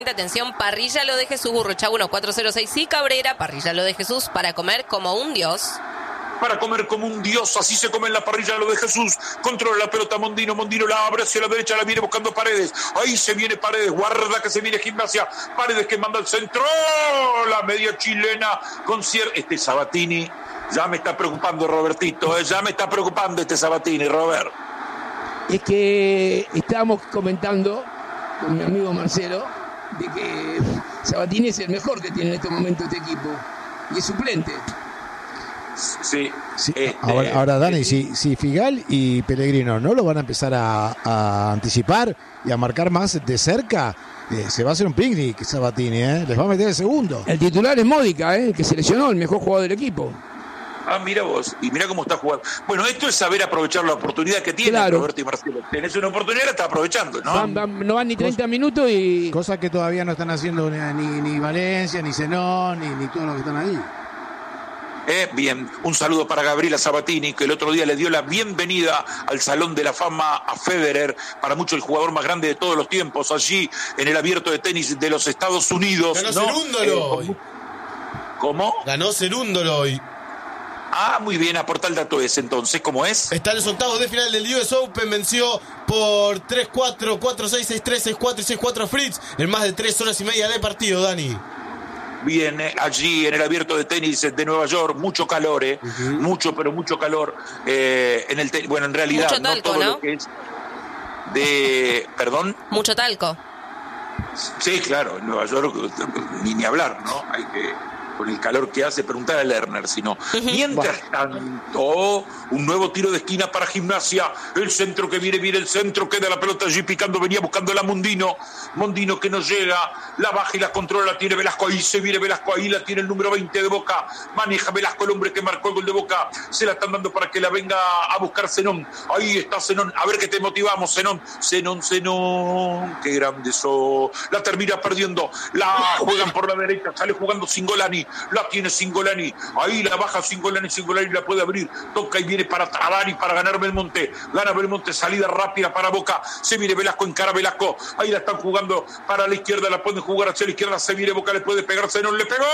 Atención, parrilla lo de Jesús, Burruchaga 1406 y Cabrera, parrilla lo de Jesús para comer como un dios. Para comer como un dios, así se come en la parrilla lo de Jesús. Controla la pelota Mondino la abre hacia la derecha, la viene buscando Paredes. Ahí se viene Paredes, guarda que se viene Gimnasia. Paredes que manda al centro, la media chilena con Sabatini. Ya me está preocupando Robertito, ya me está preocupando Sabatini, Robert. Es que estábamos comentando con mi amigo Marcelo de que Sabatini es el mejor que tiene en este momento este equipo y es suplente. Sí. Ahora Dani, si Figal y Pellegrino no lo van a empezar a anticipar y a marcar más de cerca, se va a hacer un picnic Sabatini, les va a meter el segundo. El titular es Módica, que se lesionó, el mejor jugador del equipo. Ah, mira vos, y mira cómo está jugando. Bueno, esto es saber aprovechar la oportunidad que tienen, claro. Roberto y Marcelo. Tenés una oportunidad, la estás aprovechando, ¿no? No van ni 30 minutos y... Cosas que todavía no están haciendo ni Valencia, ni Zenón, ni todos los que están ahí. Bien, un saludo para Gabriela Sabatini, que el otro día le dio la bienvenida al Salón de la Fama a Federer, para mucho el jugador más grande de todos los tiempos, allí en el Abierto de Tenis de los Estados Unidos. Ganó Cerúndolo hoy. ¿Cómo? Ganó Cerúndolo hoy. Ah, muy bien, aporta el dato ese entonces, ¿cómo es? Está en los octavos de final del US Open, venció por 3-4, 4-6, 6-3, 6-4 y 6-4 a Fritz en más de 3 horas y media de partido, Dani. Bien, allí en el Abierto de Tenis de Nueva York, mucho calor, mucho calor. En realidad mucho talco, no todo ¿no? lo que es de... ¿Perdón? Mucho talco. Sí, claro, en Nueva York ni hablar, ¿no? Hay que... con el calor que hace, preguntar a Lerner, sino. Mientras tanto, un nuevo tiro de esquina para Gimnasia, el centro que viene el centro, queda la pelota allí picando, venía buscando la Mondino que no llega, la baja y la controla, la tiene Velasco, ahí se viene Velasco, ahí la tiene el número 20 de Boca, maneja Velasco, el hombre que marcó el gol de Boca, se la están dando para que la venga a buscar Zenón, ahí está Zenón, a ver que te motivamos, Zenón, qué grande sos, la termina perdiendo, la juegan por la derecha, sale jugando Singolani, la tiene Singolani, ahí la baja Singolani la puede abrir, toca y viene para trabar y para ganar Belmonte, gana Belmonte, salida rápida para Boca, se viene Velasco, encara Velasco, ahí la están jugando para la izquierda, la pueden jugar hacia la izquierda, se viene Boca, le puede pegar, Zenón le pegó,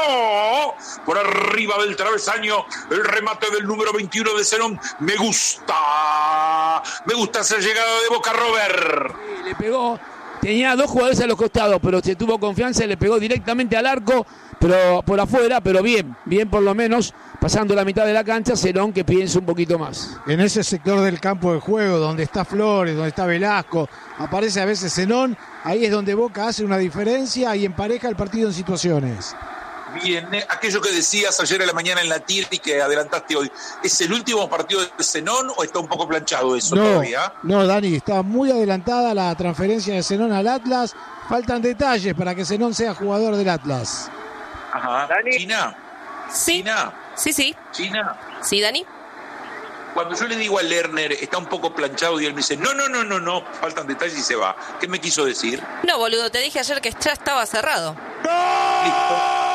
por arriba del travesaño, el remate del número 21 de Zenón, me gusta esa llegada de Boca, Robert. Sí, le pegó. Tenía dos jugadores a los costados, pero se tuvo confianza y le pegó directamente al arco, pero por afuera, pero bien por lo menos, pasando la mitad de la cancha, Zenón que piensa un poquito más. En ese sector del campo de juego, donde está Flores, donde está Velasco, aparece a veces Zenón, ahí es donde Boca hace una diferencia y empareja el partido en situaciones. Bien, aquello que decías ayer a la mañana en la TIR y que adelantaste hoy, ¿es el último partido de Zenón o está un poco planchado eso todavía? No, Dani, está muy adelantada la transferencia de Zenón al Atlas, faltan detalles para que Zenón sea jugador del Atlas. Ajá. ¿Dani? China. Sí. China. Sí. China. Sí, Dani. Cuando yo le digo a Lerner, está un poco planchado y él me dice, no, faltan detalles y se va. ¿Qué me quiso decir? No, boludo, te dije ayer que ya estaba cerrado. Listo.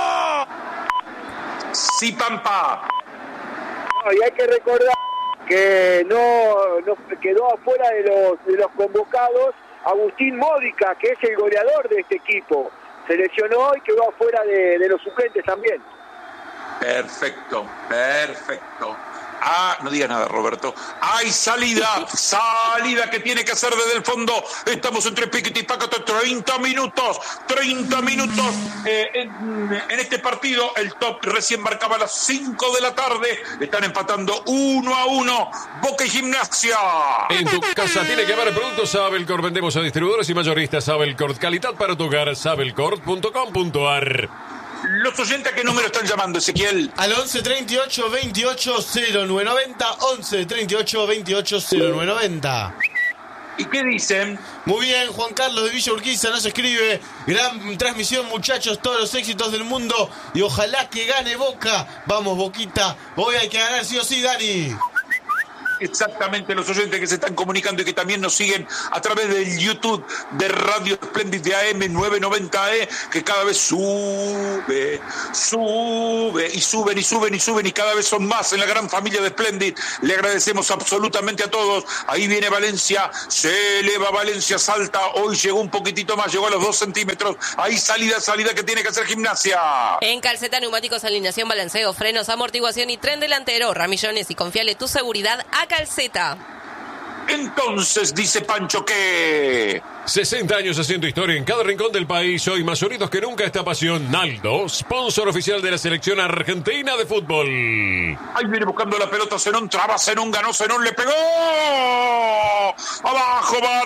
Sí, Pampa. No, y hay que recordar que no quedó afuera de los convocados Agustín Módica, que es el goleador de este equipo. Se lesionó y quedó afuera de los suplentes también. Perfecto. Ah, no digas nada, Roberto. Hay salida que tiene que hacer desde el fondo. Estamos entre Piquete y Pacato, 30 minutos en este partido. El top recién marcaba a las 5 de la tarde. Están empatando 1-1 Boca y Gimnasia. En tu casa tiene que haber productos Sabelcord. Vendemos a distribuidores y mayoristas Sabelcord. Calidad para tu hogar, sabelcord.com.ar. Los oyentes, ¿a qué número están llamando, Ezequiel? Al 11 38 28 0990, 11 38 28 0990. ¿Y qué dicen? Muy bien, Juan Carlos de Villa Urquiza nos escribe: gran transmisión, muchachos, todos los éxitos del mundo y ojalá que gane Boca. Vamos, Boquita, hoy hay que ganar sí o sí, Dani. Exactamente, los oyentes que se están comunicando y que también nos siguen a través del YouTube de Radio Splendid de AM 990E, que cada vez sube y suben y cada vez son más en la gran familia de Splendid. Le agradecemos absolutamente a todos. Ahí viene Valencia, se eleva Valencia, salta, hoy llegó un poquitito más, llegó a los 2 centímetros. Ahí salida que tiene que hacer Gimnasia. En calceta, neumáticos, alineación, balanceo, frenos, amortiguación y tren delantero. Ramillones y confiale tu seguridad a Calceta. Entonces dice Pancho que 60 años haciendo historia en cada rincón del país. Hoy más unidos que nunca esta pasión. Naldo, sponsor oficial de la selección argentina de fútbol. Ahí viene buscando la pelota Zenón, traba Zenón, ganó Zenón, le pegó. Abajo va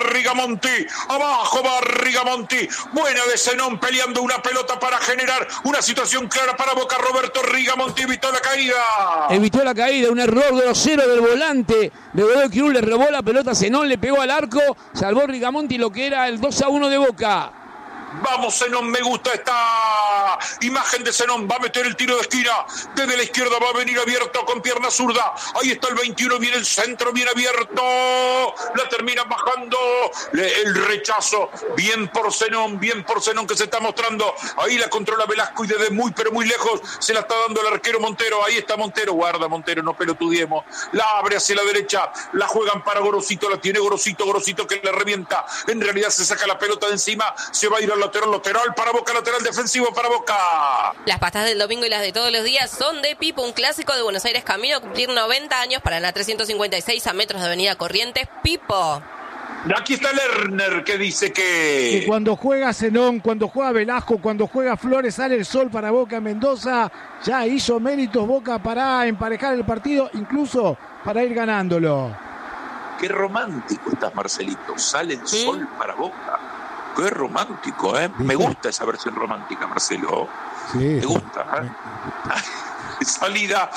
Rigamonti. Buena de Zenón, peleando una pelota para generar una situación clara para Boca. Roberto Rigamonti evitó la caída. Un error grosero del volante de Godoy Cruz, le robó la pelota Zenón, le pegó al arco, salvó Rigamonti lo que era el 2-1 de Boca. Vamos Zenón, me gusta esta imagen de Zenón, va a meter el tiro de esquina, desde la izquierda va a venir abierto con pierna zurda, ahí está el 21, viene el centro, bien abierto, la termina bajando, el rechazo, bien por Zenón que se está mostrando, ahí la controla Velasco y desde muy pero muy lejos se la está dando el arquero Montero, ahí está Montero, guarda Montero, no pelotudiemos, la abre hacia la derecha, la juegan para Gorosito, la tiene Gorosito que le revienta, en realidad se saca la pelota de encima, se va a ir al lateral para Boca, lateral defensivo para Boca. Las pastas del domingo y las de todos los días son de Pipo, un clásico de Buenos Aires camino a cumplir 90 años para la 356 a metros de Avenida Corrientes. Pipo. Aquí está Lerner que dice que cuando juega Zenón, cuando juega Velasco, cuando juega Flores, sale el sol para Boca. Mendoza ya hizo méritos Boca para emparejar el partido, incluso para ir ganándolo. Qué romántico estás, Marcelito. Sale el sol para Boca. Qué romántico, ¿eh? Me gusta esa versión romántica, Marcelo. Sí. Me gusta, ¿eh? Salida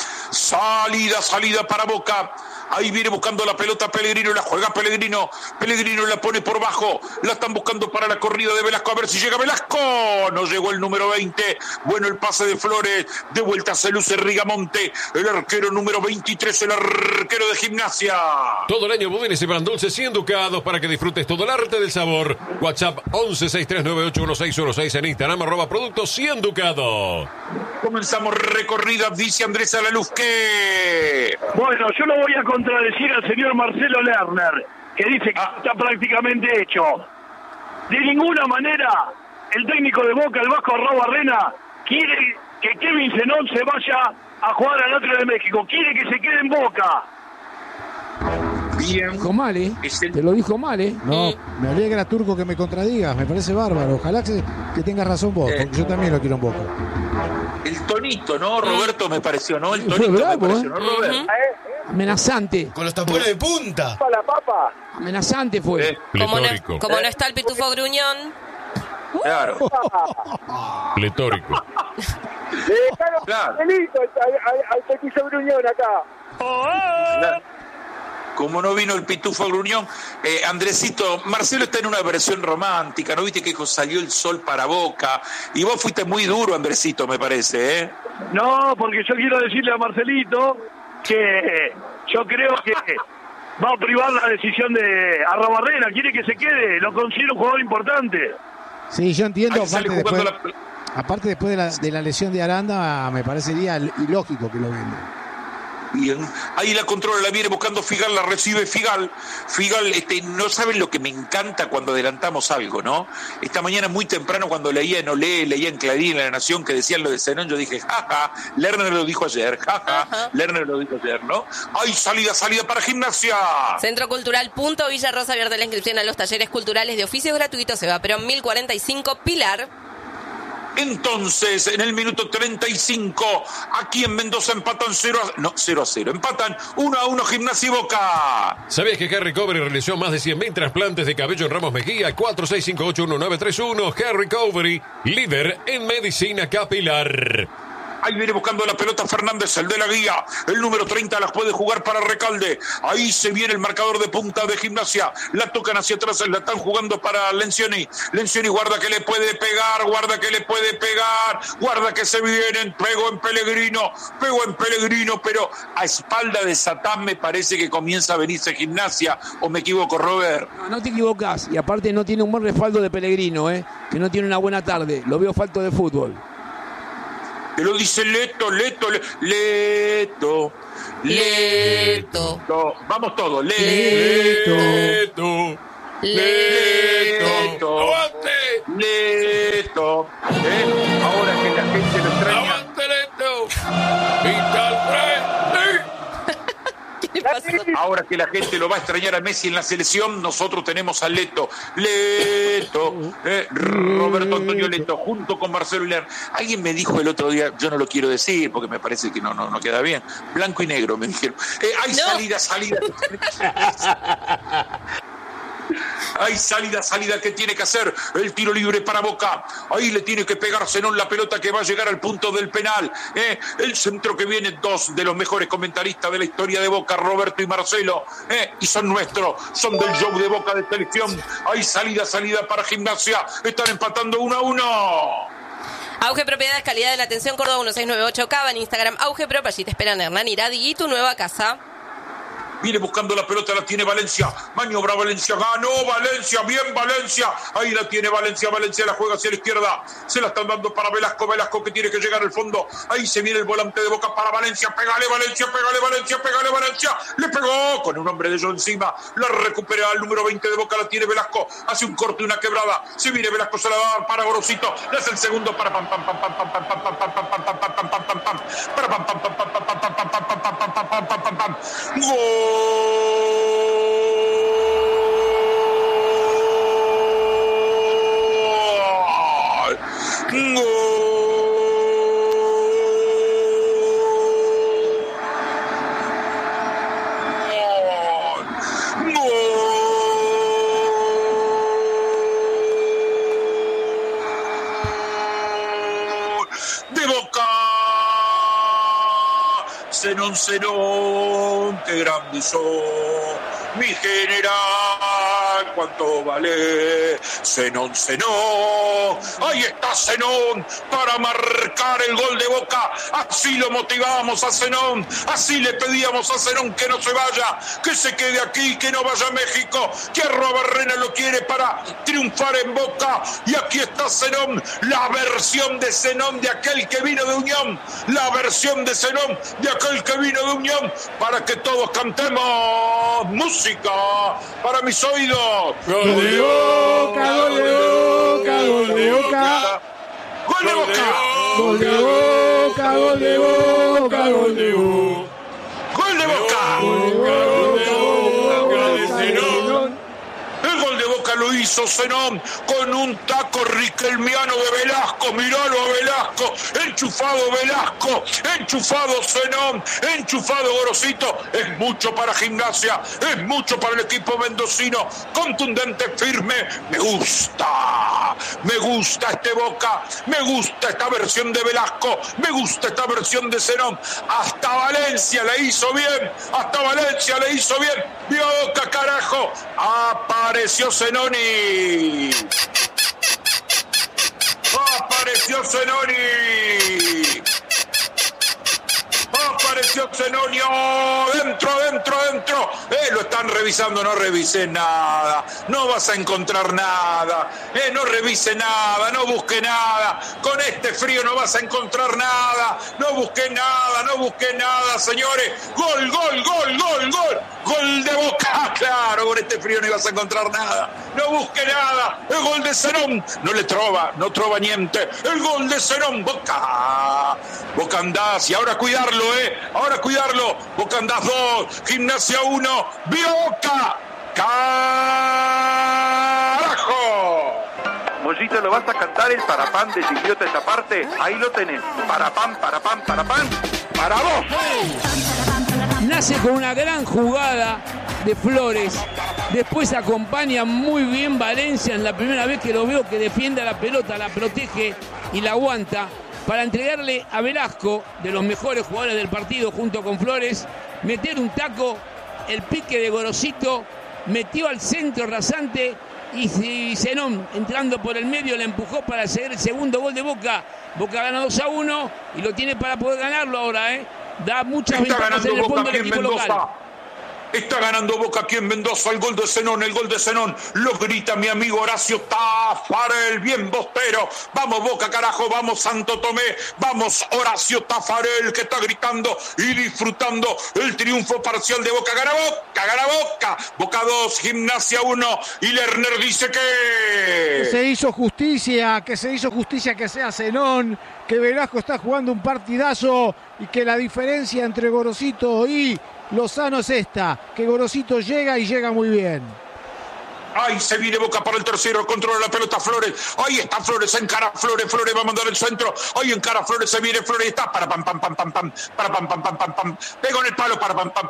para Boca. Ahí viene buscando la pelota Pellegrino, la juega Pellegrino la pone por bajo, la están buscando para la corrida de Velasco, a ver si llega Velasco, no llegó el número 20, bueno el pase de Flores, de vuelta se luce Rigamonte, el arquero número 23, el arquero de Gimnasia. Todo el año budines y pan dulces y enducados para que disfrutes todo el arte del sabor. WhatsApp 1163981616 en Instagram, @productos y enducado. Comenzamos recorrida, dice Andrés Alaluz que... Bueno, yo lo voy a contradecir al señor Marcelo Lerner, que dice que está prácticamente hecho. De ninguna manera el técnico de Boca, el Vasco Arraubarrena, quiere que Kevin Zenón se vaya a jugar al otro de México, quiere que se quede en Boca. Bien. Dijo mal, Te lo dijo mal, No, me alegra, Turco, que me contradigas, me parece bárbaro. Ojalá que tengas razón vos, porque yo también lo quiero en Boca. El tonito, ¿no, Roberto? Me pareció, ¿no? El tonito bravo, me pareció, ¿no, Roberto? Amenazante. Con los tapones de punta. La papa. Amenazante fue. Como no está el pitufo gruñón. Claro. Pletórico. Le dejaron Claro. al petizo gruñón acá. Claro. Como no vino el pitufo gruñón, Andresito, Marcelo está en una versión romántica, ¿no viste que salió el sol para Boca? Y vos fuiste muy duro, Andresito, me parece, ¿eh? No, porque yo quiero decirle a Marcelito que yo creo que va a privar la decisión de Arraubarrena, quiere que se quede, lo considero un jugador importante. Sí, yo entiendo, Ahí sale aparte después de la lesión de Aranda, me parecería ilógico que lo venda. Bien, ahí la controla, la viene buscando Figal, la recibe Figal, no saben lo que me encanta cuando adelantamos algo, ¿no? Esta mañana muy temprano cuando leía en Olé, leía en Clarín, en La Nación, que decían lo de Zenón, yo dije, jaja, Lerner lo dijo ayer, Lerner lo dijo ayer, ¿no? ¡Ay, salida para Gimnasia! Centro Cultural Punto Villa Rosa, abierta la inscripción a los talleres culturales de oficios gratuitos, se va, pero 1045 Pilar. Entonces, en el minuto 35, aquí en Mendoza empatan 0-0. Empatan 1-1 Gimnasia y Boca. ¿Sabías que Hair Recovery realizó más de 100.000 trasplantes de cabello en Ramos Mejía? 46581931. Hair Recovery, líder en medicina capilar. Ahí viene buscando la pelota Fernández, el de la guía. El número 30 la puede jugar para Recalde. Ahí se viene el marcador de punta de Gimnasia. La tocan hacia atrás, la están jugando para Lencioni. Lencioni guarda que le puede pegar, guarda que se vienen. Pegó en Pellegrino, pero a espalda de Satán me parece que comienza a venirse Gimnasia. ¿O me equivoco, Robert? No te equivocas. Y aparte no tiene un buen respaldo de Pellegrino, que no tiene una buena tarde. Lo veo falto de fútbol. Te lo dice Leto. Vamos todos. Leto. Ahora que la gente lo extraña. ¡Aguante, Leto! ¡Vital ¿Qué le pasó? Ahora que la gente lo va a extrañar a Messi en la selección, nosotros tenemos a Leto, Roberto Antonio Leto, junto con Marcelo Ler. Alguien me dijo el otro día, yo no lo quiero decir porque me parece que no queda bien, blanco y negro me dijeron. Hay salida. Hay salida que tiene que hacer. El tiro libre para Boca. Ahí le tiene que pegar Zenón la pelota que va a llegar al punto del penal. El centro que viene, dos de los mejores comentaristas de la historia de Boca, Roberto y Marcelo. Y son nuestros, son del show de Boca de televisión. Hay salida para Gimnasia. Están empatando 1-1. Auge Propiedades, calidad de la atención, Córdoba 1698 Cava, en Instagram Auge Pro, allí te esperan Hernán Iradi y tu nueva casa. Viene buscando la pelota, la tiene Valencia. Maniobra Valencia, ganó Valencia, bien Valencia. Ahí la tiene Valencia la juega hacia la izquierda. Se la están dando para Velasco que tiene que llegar al fondo. Ahí se viene el volante de Boca para Valencia. Pégale Valencia. Le pegó con un hombre de ellos encima. La recupera al número 20 de Boca, la tiene Velasco. Hace un corte, una quebrada. Se viene Velasco, se la da para Gorosito. Le hace el segundo para pam. ¡Gol! De Boca. Zenón, qué grande sos, mi general, cuánto vale. Zenón, ahí está Zenón para marcar el gol de Boca. Así lo motivamos a Zenón, así le pedíamos a Zenón que no se vaya, que se quede aquí, que no vaya a México, que Arruabarrena lo quiere para triunfar en Boca. Y aquí está Zenón, la versión de Zenón de aquel que vino de Unión, la versión de Zenón de aquel que vino de Unión, para que todos cantemos música para mis oídos. Gol de Boca, gol de Boca, gol de Boca. Gol de Boca. Gol de Boca, gol de Boca, gol de Boca. Gol de Boca. El gol de Boca lo hizo Zenón con un taco riquelmiano de Velasco. Miralo a Velasco, enchufado Zenón, enchufado Gorosito. Es mucho para Gimnasia, es mucho para el equipo mendocino. Contundente, firme. Me gusta este Boca, me gusta esta versión de Velasco, me gusta esta versión de Zenón. Hasta Valencia le hizo bien. Vio Boca, carajo. Apareció Zenoni. Apareció Zenonio. Dentro. Lo están revisando, no revise nada. No vas a encontrar nada. No revise nada, no busque nada. Con este frío no vas a encontrar nada. No busque nada, señores. Gol. Gol de Boca. Claro, con este frío no ibas a encontrar nada. No busque nada. El gol de Zenón. No trova niente. El gol de Zenón. Boca andás. Y ahora cuidarlo, Boca andás 2, Gimnasia 1, Boca. ¡Carajo! Mollito, ¿lo vas a cantar el parapán de Chiquilota esta parte? Ahí lo tenés. Parapán, para vos. Nace con una gran jugada de Flores. Después acompaña muy bien Valencia en la primera vez que lo veo que defiende a la pelota, la protege y la aguanta. para entregarle a Velasco, de los mejores jugadores del partido junto con Flores, meter un taco, el pique de Gorosito, metió al centro rasante y Zenón, entrando por el medio, le empujó para hacer el segundo gol de Boca. Boca gana 2-1 y lo tiene para poder ganarlo ahora, Da muchas ventajas en el fondo del equipo local. Está ganando Boca aquí en Mendoza, el gol de Zenón, lo grita mi amigo Horacio Tafarel, bien bostero. Vamos Boca, carajo, vamos Santo Tomé, vamos Horacio Tafarel, que está gritando y disfrutando el triunfo parcial de Boca. Gana Boca, Boca 2, Gimnasia 1, y Lerner dice que se hizo justicia, que sea Zenón, que Velasco está jugando un partidazo y que la diferencia entre Gorosito y Lozano es esta, que Gorosito llega y llega muy bien. Ahí se viene Boca para el tercero, controla la pelota Flores. Ahí está Flores, encara Flores va a mandar el centro. Ahí encara Flores, se viene Flores, está para pam. Pegó en el palo, para pam.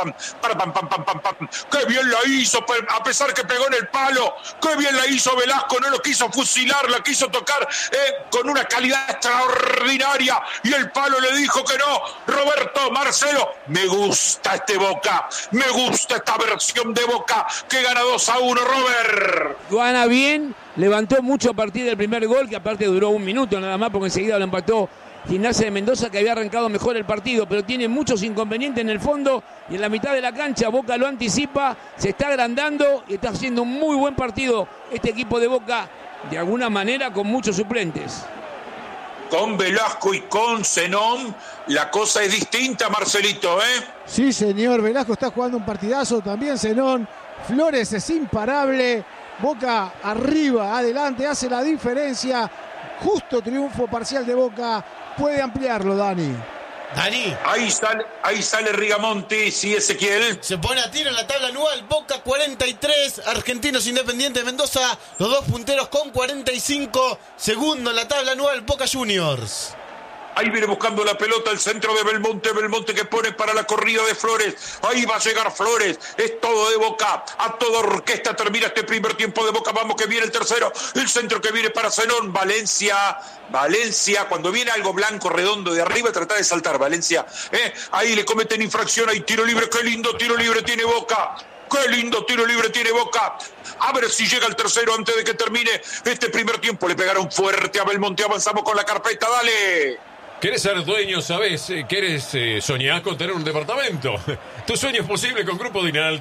Qué bien la hizo, a pesar que pegó en el palo. Qué bien la hizo Velasco, no lo quiso fusilar, la quiso tocar con una calidad extraordinaria. Y el palo le dijo que no. Roberto, Marcelo, me gusta este Boca, me gusta esta versión de Boca que gana 2-1. Robert. Gana bien, levantó mucho a partir del primer gol, que aparte duró 1 minuto nada más, porque enseguida lo empató Gimnasia de Mendoza, que había arrancado mejor el partido, pero tiene muchos inconvenientes en el fondo y en la mitad de la cancha. Boca lo anticipa, se está agrandando y está haciendo un muy buen partido este equipo de Boca, de alguna manera con muchos suplentes. Con Velasco y con Zenón la cosa es distinta, Marcelito, Sí, señor, Velasco está jugando un partidazo, también Zenón. Flores es imparable, Boca arriba, adelante, hace la diferencia. Justo triunfo parcial de Boca, puede ampliarlo, Dani. Ahí sale Rigamonti, sí, Ezequiel. Se pone a tiro en la tabla anual, Boca 43, Argentinos Independiente de Mendoza, los dos punteros con 45, segundo en la tabla anual, Boca Juniors. Ahí viene buscando la pelota el centro de Belmonte que pone para la corrida de Flores. Ahí va a llegar Flores, es todo de Boca, a toda orquesta termina este primer tiempo de Boca. Vamos que viene el tercero, el centro que viene para Zenón. Valencia, cuando viene algo blanco, redondo de arriba, trata de saltar Valencia. Ahí le cometen infracción, hay tiro libre, qué lindo tiro libre tiene Boca. ¡Qué lindo tiro libre tiene Boca! A ver si llega el tercero antes de que termine este primer tiempo. Le pegaron fuerte a Belmonte, avanzamos con la carpeta, dale. ¿Querés ser dueño, sabés? ¿Querés soñar con tener un departamento? Tu sueño es posible con Grupo Dinal,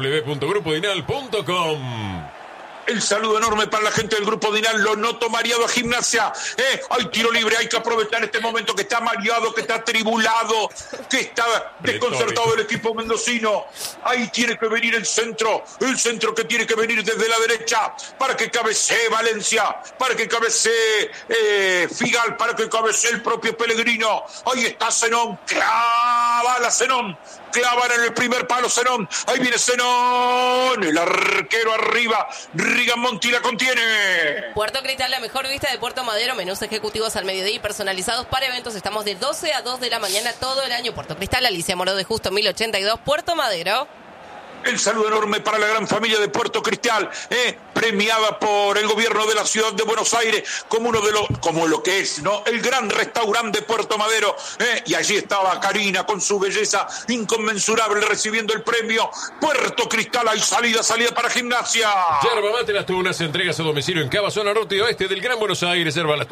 www.grupodinal.com. El saludo enorme para la gente del Grupo Dinal. Lo noto mareado a Gimnasia. Hay tiro libre, hay que aprovechar este momento que está mareado, que está atribulado, que está desconcertado el equipo mendocino. Ahí tiene que venir el centro que tiene que venir desde la derecha para que cabecee Valencia, para que cabecee Figal, para que cabecee el propio Pellegrino. Ahí está Zenón, clava en el primer palo Zenón. Ahí viene Zenón, el arquero arriba. Rigamonti la contiene. Puerto Cristal, la mejor vista de Puerto Madero, menús ejecutivos al mediodía y personalizados para eventos. Estamos de 12 a 2 de la mañana todo el año. Puerto Cristal, Alicia Moró de Justo 1082, Puerto Madero. El saludo enorme para la gran familia de Puerto Cristal, premiada por el gobierno de la ciudad de Buenos Aires como lo que es, ¿no? El gran restaurante de Puerto Madero, y allí estaba Karina con su belleza inconmensurable recibiendo el premio. Puerto Cristal, hay salida para Gimnasia. Yerba Mate Las Tunas, entregas a domicilio en Cava, zona norte y oeste del Gran Buenos Aires.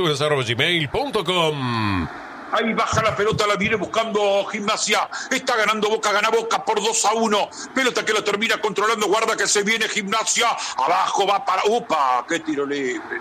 yerbalastunas@gmail.com. Ahí baja la pelota, la viene buscando Gimnasia. Está ganando Boca, gana Boca por 2-1. Pelota que la termina controlando. Guarda que se viene Gimnasia. Abajo va para... ¡Upa! ¡Qué tiro libre!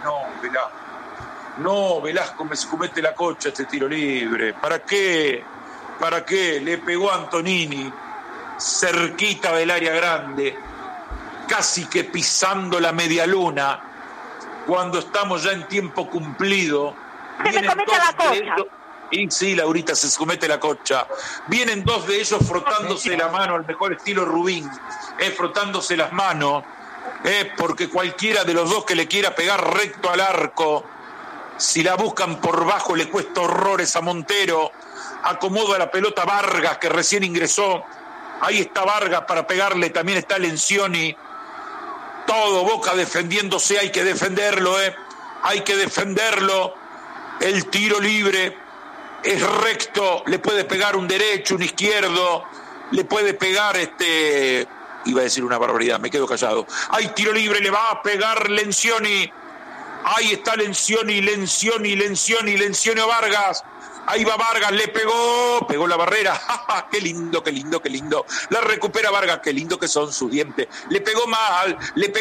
No, Velasco me comete la cocha este tiro libre. ¿Para qué? Le pegó a Antonini cerquita del área grande, casi que pisando la media luna, cuando estamos ya en tiempo cumplido. Se me comete la cocha. Y sí, Laurita, se comete la cocha. Vienen dos de ellos frotándose la mano, al mejor estilo Rubín, frotándose las manos, porque cualquiera de los dos que le quiera pegar recto al arco, si la buscan por bajo le cuesta horrores a Montero. Acomoda la pelota Vargas, que recién ingresó. Ahí está Vargas para pegarle, también está Lencioni. Todo Boca defendiéndose, hay que defenderlo, hay que defenderlo. el tiro libre es recto, le puede pegar un derecho, un izquierdo, le puede pegar iba a decir una barbaridad, me quedo callado. Hay tiro libre, le va a pegar Lencioni. Ahí está Lencioni a Vargas. Ahí va Vargas, le pegó la barrera. Qué lindo. La recupera Vargas, qué lindo que son sus dientes. Le pegó mal,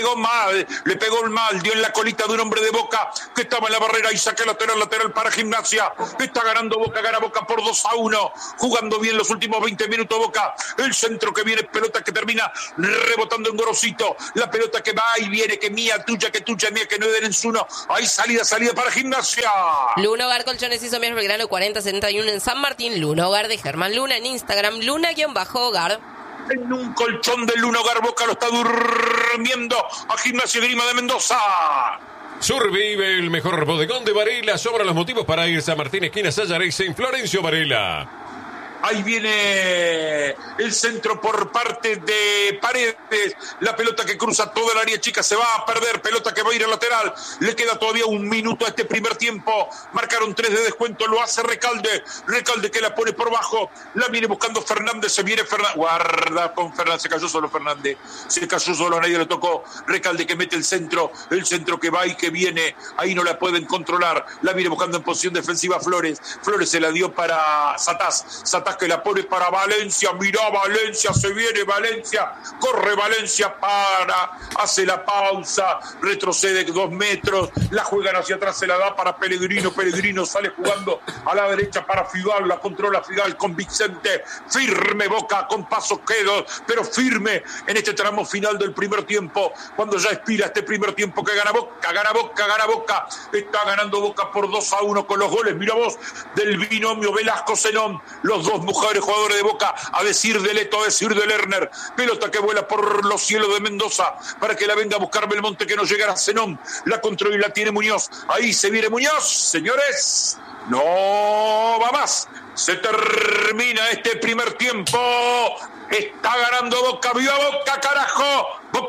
dio en la colita de un hombre de Boca que estaba en la barrera y saque lateral para Gimnasia. Está ganando Boca, gana Boca por 2-1. Jugando bien los últimos 20 minutos Boca. El centro que viene, pelota que termina rebotando en Gorosito. La pelota que va y viene, que mía, tuya, mía, que no den en uno. Ahí salida para Gimnasia. Luna Hogar Colchones y Somiers Belgrano 4071 en San Martín. Luna Hogar de Germán Luna en Instagram. Luna-Hogar. En un colchón de Luna Hogar Boca lo está durmiendo a Gimnasia Grima de Mendoza. Survive, el mejor bodegón de Varela. Sobran los motivos para ir. San Martín, esquina Sayareis en Florencio Varela. Ahí viene el centro por parte de Paredes. La pelota que cruza toda el área chica se va a perder. Pelota que va a ir al lateral. Le queda todavía un minuto a este primer tiempo. Marcaron 3 de descuento. Lo hace Recalde. Recalde que la pone por bajo. La viene buscando Fernández. Se viene Fernández. Guarda con Fernández. Se cayó solo Fernández. Se cayó solo. Nadie le tocó. Recalde que mete el centro. El centro que va y que viene. Ahí no la pueden controlar. La viene buscando en posición defensiva Flores. Flores se la dio para Satás. Satás que la pone para Valencia, mirá Valencia, se viene Valencia, corre Valencia, hace la pausa, retrocede 2 metros, la juegan hacia atrás, se la da para Pellegrino sale jugando a la derecha para Figal, la controla Figal con Vicente, firme Boca con pasos quedos, pero firme en este tramo final del primer tiempo, cuando ya expira este primer tiempo que gana Boca, está ganando Boca por 2-1 con los goles, mira vos, del binomio Velasco-Zenón, los dos jugadores de Boca, a decir de Leto, a decir de Lerner, pelota que vuela por los cielos de Mendoza, para que la venga a buscar Belmonte, que no llegara a Zenón, la controla y la tiene Muñoz, ahí se viene Muñoz, señores, no va más, se termina este primer tiempo, está ganando Boca, viva Boca, carajo,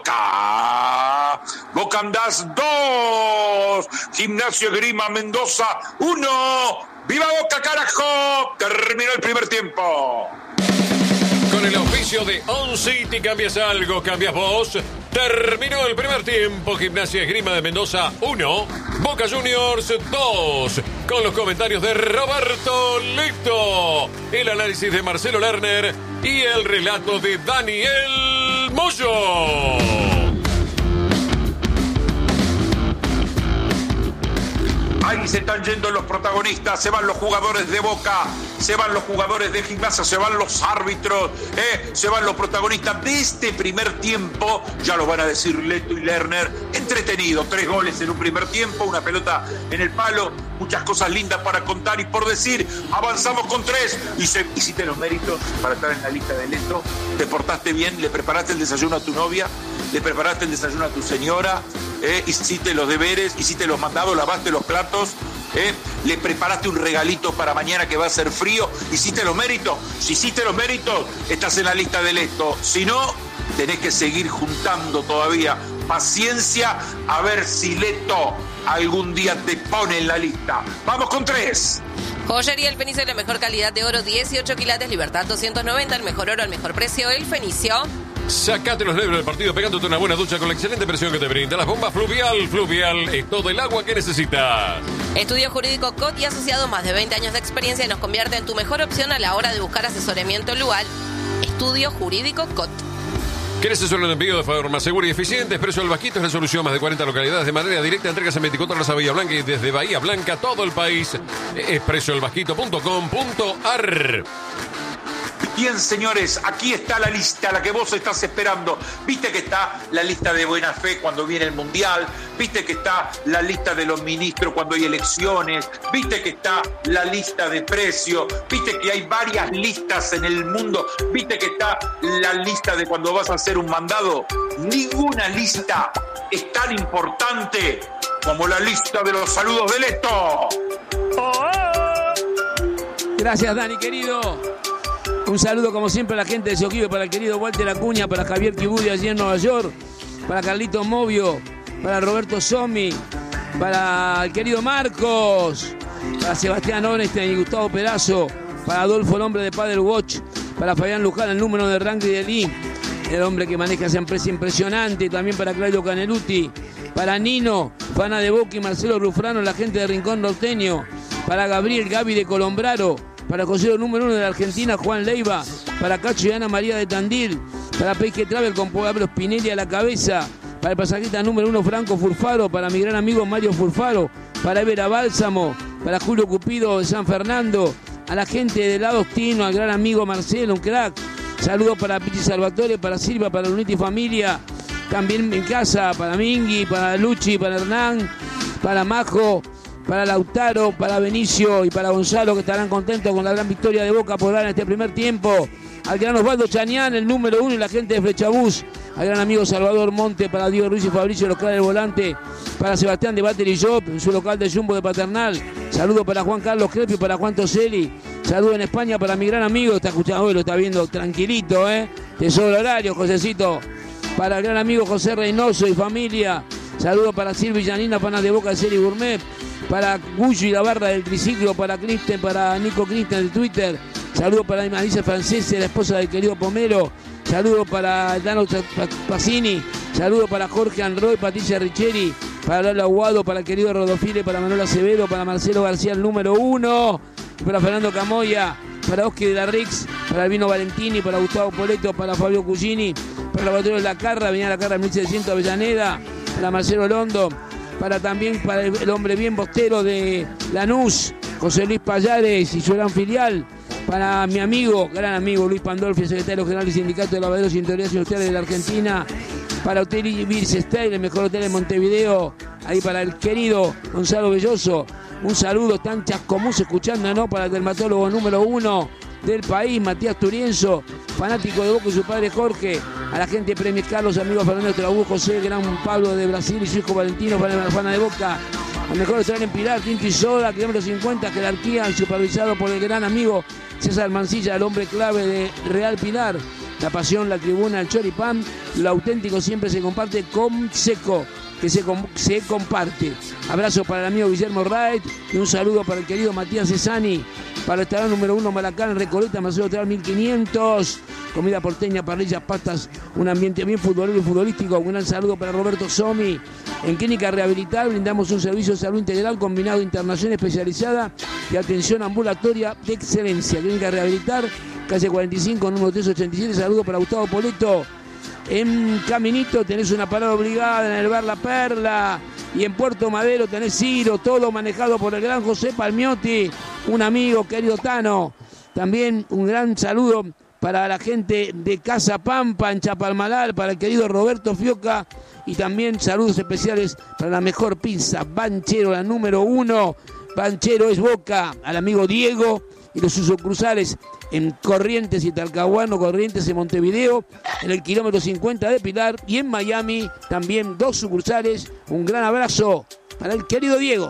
Boca andás 2, Gimnasia Grima Mendoza 1, ¡viva Boca, carajo! Terminó el primer tiempo. Con el auspicio de On City, cambias algo, cambias vos. Terminó el primer tiempo. Gimnasia Esgrima de Mendoza 1, Boca Juniors 2. Con los comentarios de Roberto Lito, el análisis de Marcelo Lerner y el relato de Daniel Moyo. Ahí se están yendo los protagonistas, se van los jugadores de Boca, se van los jugadores de Gimnasia, se van los árbitros, se van los protagonistas de este primer tiempo, ya lo van a decir Leto y Lerner, entretenido, 3 goles en un primer tiempo, una pelota en el palo, muchas cosas lindas para contar y por decir, avanzamos con 3, hiciste los méritos para estar en la lista de Leto, te portaste bien, le preparaste el desayuno a tu novia, le preparaste el desayuno a tu señora, hiciste los deberes, hiciste los mandados, lavaste los platos, le preparaste un regalito para mañana que va a ser frío, hiciste los méritos. Si hiciste los méritos, estás en la lista de Leto. Si no, tenés que seguir juntando todavía. Paciencia, a ver si Leto algún día te pone en la lista. Vamos con 3. Joyería El Fenicio, la mejor calidad de oro, 18 quilates, Libertad 290, el mejor oro al mejor precio, El Fenicio. Sacate los nervios del partido pegándote una buena ducha con la excelente presión que te brinda las bombas Fluvial. Fluvial es todo el agua que necesitas. Estudio Jurídico COT y asociado, más de 20 años de experiencia, nos convierte en tu mejor opción a la hora de buscar asesoramiento legal. Estudio Jurídico COT. ¿Querés solo el envío de forma segura y eficiente? Expreso El Vasquito es la solución. Más de 40 localidades de manera directa. Entregas en 24 horas a Bahía Blanca y desde Bahía Blanca todo el país. expresoelvasquito.com.ar. Bien, señores, aquí está la lista, la que vos estás esperando. Viste que está la lista de buena fe cuando viene el Mundial. Viste que está la lista de los ministros cuando hay elecciones. Viste que está la lista de precios. Viste que hay varias listas en el mundo. Viste que está la lista de cuando vas a hacer un mandado. Ninguna lista es tan importante como la lista de los saludos de Leto. Gracias, Dani, querido. Un saludo como siempre a la gente de Soquive, para el querido Walter Acuña, para Javier Kibudi allí en Nueva York, para Carlito Movio, para Roberto Somi, para el querido Marcos, para Sebastián Ornstein y Gustavo Perazo, para Adolfo, el hombre de Padel Watch, para Fabián Luján, el número de ranking de Lee, el hombre que maneja esa empresa impresionante, también para Claudio Caneluti, para Nino, Fana de Boca y Marcelo Rufrano, la gente de Rincón Norteño, para Gabriel Gaby de Colombraro, para José número 1 de la Argentina, Juan Leiva, para Cacho y Ana María de Tandil, para Peque Travel con Pablo Spinelli a la cabeza, para el pasajista número 1 Franco Furfaro, para mi gran amigo Mario Furfaro, para Evera Bálsamo, para Julio Cupido de San Fernando, a la gente de Ladostino, al gran amigo Marcelo, un crack. Saludos para Pichi Salvatore, para Silva, para Luniti Familia, también en casa, para Mingui, para Luchi, para Hernán, para Majo, para Lautaro, para Benicio y para Gonzalo, que estarán contentos con la gran victoria de Boca por dar en este primer tiempo. Al gran Osvaldo Chañán, el número 1 y la gente de Flechabús, al gran amigo Salvador Monte, para Diego Ruiz y Fabricio, los claros del volante, para Sebastián de Battery Shop, en su local de Jumbo de Paternal. Saludo para Juan Carlos Crepi, para Juan Toselli. Saludo en España para mi gran amigo, está escuchando hoy, lo está viendo tranquilito, te sobra horario, Josecito. Para el gran amigo José Reynoso y familia. Saludo para Silvia Yanina, panas de Boca de Serie Gourmet. Para Gullo y la barra del triciclo, para Kristen, para Nico Kristen de Twitter. Saludo para Alicia Francese, la esposa del querido Pomero. Saludo para Dano Pacini. Saludo para Jorge Anroy, Patricia Richeri. Para Lola Aguado, para el querido Rodofile, para Manuel Acevedo, para Marcelo García, el número 1. Para Fernando Camoya, para Oscar de la Rix, para Albino Valentini, para Gustavo Poleto, para Fabio Cugini, para el laboratorio de La Carra, venía La Carra 1700 Avellaneda, para Marcelo Londo, para también para el hombre bien bostero de Lanús, José Luis Payares y su gran filial, para mi amigo, gran amigo Luis Pandolfi, secretario general del Sindicato de Lavaderos y Autoridades Industriales de la Argentina, para Hotel Ibis Style, el mejor hotel de Montevideo, ahí para el querido Gonzalo Belloso. Un saludo, tan chascomús escuchando, ¿no? Para el dermatólogo número 1 del país, Matías Turienzo, fanático de Boca y su padre Jorge, a la gente de Premios Carlos, amigos Fernando Trabú, José, gran Pablo de Brasil y su hijo Valentino, para la fana de Boca, al mejor restaurante en Pilar, Tinto y Soda, kilómetro 50, jerarquía, supervisado por el gran amigo César Mancilla, el hombre clave de Real Pilar. La pasión, la tribuna, el choripán, lo auténtico siempre se comparte con Seco, que se comparte. Abrazo para el amigo Guillermo Wright y un saludo para el querido Matías Cesani, para el restaurante número 1 Malacán, en Recoleta, Marcelo Teatro 1500, comida porteña, parrillas, pastas, un ambiente bien futbolero y futbolístico. Un gran saludo para Roberto Somi. En Clínica Rehabilitar brindamos un servicio de salud integral combinado de internación especializada y atención ambulatoria de excelencia. Clínica Rehabilitar, calle 45, número 387. Saludo para Gustavo Poleto. En Caminito tenés una parada obligada en el bar La Perla. Y en Puerto Madero tenés Ciro, todo manejado por el gran José Palmiotti, un amigo, querido Tano. También un gran saludo para la gente de Casa Pampa en Chapalmalal, para el querido Roberto Fioca. Y también saludos especiales para la mejor pizza, Banchero, la número 1. Banchero es Boca, al amigo Diego y los sucursales en Corrientes y Talcahuano, Corrientes en Montevideo, en el kilómetro 50 de Pilar y en Miami también 2 sucursales. Un gran abrazo para el querido Diego.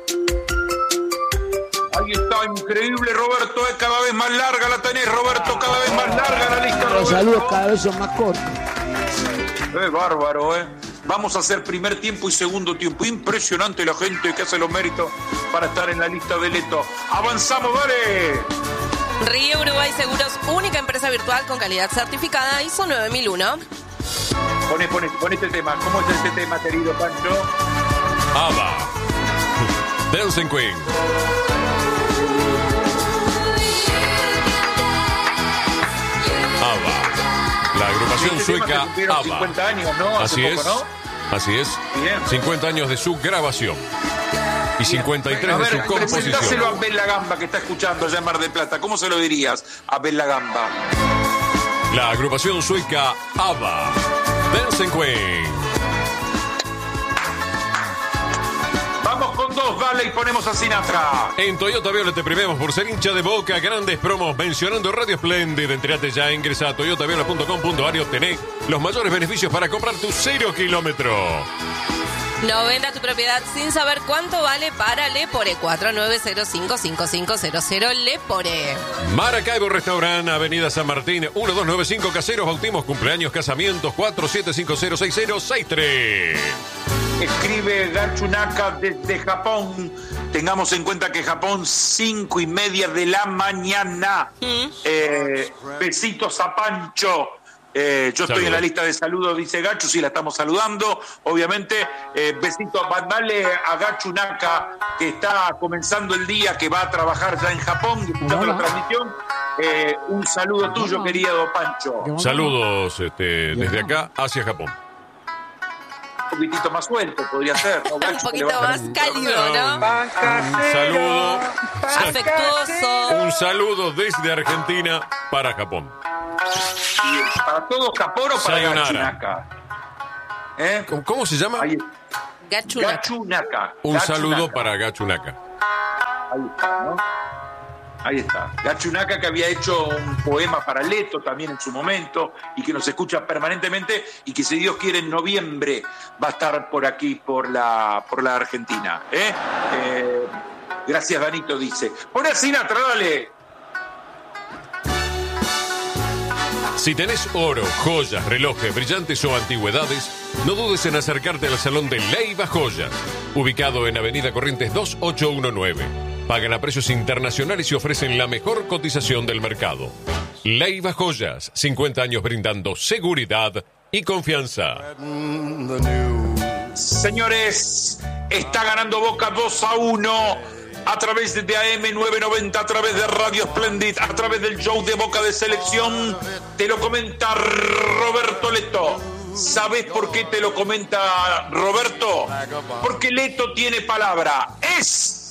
Ahí está, increíble, Roberto, cada vez más larga la tenés, Roberto, cada vez más larga la lista, Roberto. Los saludos cada vez son más cortos. Es bárbaro, Vamos a hacer primer tiempo y segundo tiempo. Impresionante la gente que hace los méritos para estar en la lista de Leto. ¡Avanzamos, dale! Río Uruguay Seguros, única empresa virtual con calidad certificada ISO 9001. Pon este tema. ¿Cómo es este tema, querido Pancho? ABBA. Dancing Queen. ABBA. La agrupación sueca ABBA. 50 años, ¿no? Así Hace es. poco, ¿no? Así es. Bien. 50 años de su grabación. Y 53 a ver, de su composición. Presentáselo a Abel Lagamba, que está escuchando allá en Mar del Plata. ¿Cómo se lo dirías a Abel Lagamba? La agrupación sueca ABBA. Dancing Queen. Vamos con 2, dale, y ponemos a Sinatra. En Toyota Viola te premiamos por ser hincha de Boca. Grandes promos mencionando Radio Splendid. Entrate ya, ingresa a toyotaviola.com.ar y obtené los mayores beneficios para comprar tu 0 kilómetro. No venda tu propiedad sin saber cuánto vale para Lepore. 4905-5500 Lepore. Maracaibo Restaurant, Avenida San Martín, 1295, caseros, bautismos, cumpleaños, casamientos, 47506063. Escribe Gachunaka desde Japón. Tengamos en cuenta que Japón, 5:30 de la mañana. Besitos a Pancho. Yo estoy en la lista de saludos, dice Gachu, sí la estamos saludando, obviamente. Besitos, dale a Gachu Naka, que está comenzando el día, que va a trabajar ya en Japón, escuchando la transmisión. Un saludo tuyo, querido Pancho. Saludos desde acá hacia Japón. Un poquitito más suelto podría ser, ¿no? Un poquito más cálido, ¿no? Un saludo afectuoso. Un saludo desde Argentina para Japón. Y para todos Japón o para Sayonara. Gachu Naka. ¿Cómo se llama? Gachu Naka. Un saludo para Gachu Naka. Ahí está, ¿no? Ahí está. Gachu Naka, que había hecho un poema para Leto también en su momento y que nos escucha permanentemente y que, si Dios quiere, en noviembre va a estar por aquí, por la Argentina. Gracias, Danito, dice. Poné a Sinatra, dale. Si tenés oro, joyas, relojes, brillantes o antigüedades, no dudes en acercarte al Salón de Leiva Joyas, ubicado en Avenida Corrientes 2819. Pagan a precios internacionales y ofrecen la mejor cotización del mercado. Leiva Joyas, 50 años brindando seguridad y confianza. Señores, está ganando Boca 2-1 a través de AM990, a través de Radio Splendid, a través del show de Boca de Selección. Te lo comenta Roberto Leto. ¿Sabes por qué te lo comenta Roberto? Porque Leto tiene palabra. ¡Es